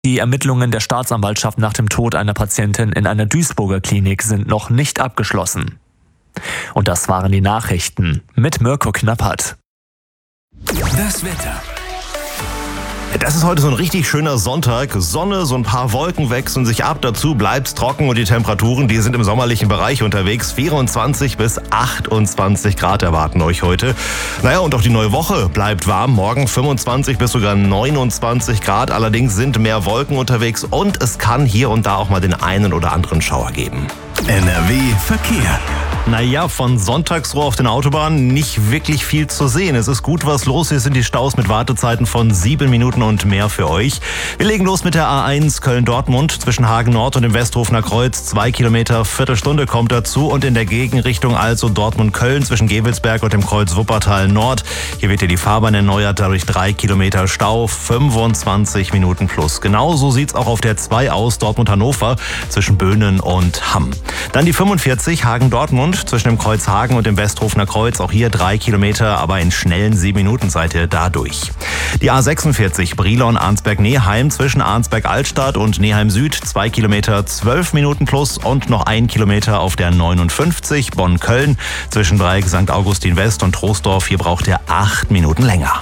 Die Ermittlungen der Staatsanwaltschaft nach dem Tod einer Patientin in einer Duisburger Klinik sind noch nicht abgeschlossen. Und das waren die Nachrichten mit Mirko Knappert. Das Wetter. Das ist heute so ein richtig schöner Sonntag. Sonne, so ein paar Wolken wechseln sich ab. Dazu bleibt's trocken und die Temperaturen, die sind im sommerlichen Bereich unterwegs. 24 bis 28 Grad erwarten euch heute. Naja, und auch die neue Woche bleibt warm. Morgen 25 bis sogar 29 Grad. Allerdings sind mehr Wolken unterwegs und es kann hier und da auch mal den einen oder anderen Schauer geben. NRW Verkehr. Naja, von Sonntagsruhe auf den Autobahnen nicht wirklich viel zu sehen. Es ist gut was los. Hier sind die Staus mit Wartezeiten von 7 Minuten und mehr für euch. Wir legen los mit der A1 Köln-Dortmund zwischen Hagen Nord und dem Westhofener Kreuz. 2 Kilometer, Viertelstunde kommt dazu. Und in der Gegenrichtung also Dortmund-Köln zwischen Gevelsberg und dem Kreuz Wuppertal Nord. Hier wird die Fahrbahn erneuert, dadurch 3 Kilometer Stau, 25 Minuten plus. Genauso sieht's auch auf der 2 aus, Dortmund-Hannover zwischen Böhnen und Hamm. Dann die 45 Hagen-Dortmund zwischen dem Kreuz Hagen und dem Westhofener Kreuz. Auch hier 3 Kilometer, aber in schnellen 7 Minuten seid ihr da durch. Die A46 Brilon-Arnsberg-Neheim zwischen Arnsberg-Altstadt und Neheim Süd. 2 Kilometer, 12 Minuten plus und noch 1 Kilometer auf der 59 Bonn-Köln zwischen Dreieck St. Augustin West und Troisdorf. Hier braucht ihr 8 Minuten länger.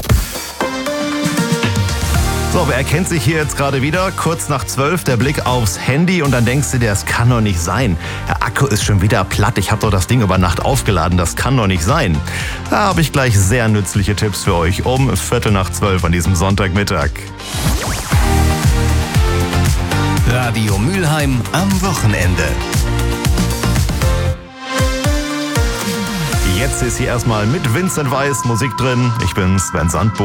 So, wer erkennt sich hier jetzt gerade wieder? Kurz nach 12 der Blick aufs Handy und dann denkst du dir, das kann doch nicht sein. Der Akku ist schon wieder platt, ich habe doch das Ding über Nacht aufgeladen, das kann doch nicht sein. Da habe ich gleich sehr nützliche Tipps für euch um 11:45 an diesem Sonntagmittag. Radio Mülheim am Wochenende. Jetzt ist hier erstmal mit Vincent Weiss Musik drin. Ich bin Sven Sandbo.